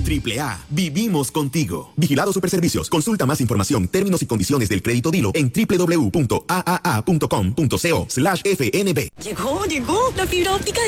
AAA, vivimos contigo. Vigilado Superservicios. Consulta más información, términos y condiciones del crédito Dilo en www.aaa.com.co/fnb. Llegó la fibra óptica